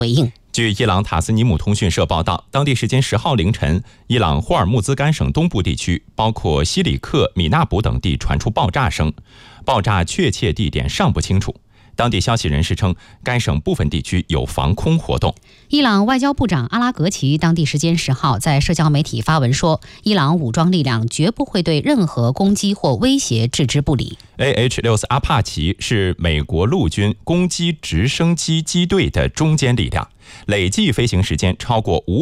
回应。 据伊朗塔斯尼姆通讯社报道，当地时间10号凌晨，伊朗霍尔木兹干省东部地区，包括西里克、米纳卜等地传出爆炸声，爆炸确切地点尚不清楚。当地消息人士称，该省部分地区有防空活动。 伊朗外交部长阿拉格齐当地时间10号在社交媒体发文说，伊朗武装力量绝不会对任何攻击或威胁置之不理。 AH-64阿帕奇是美国陆军攻击直升机机队的中坚力量，累计飞行时间超过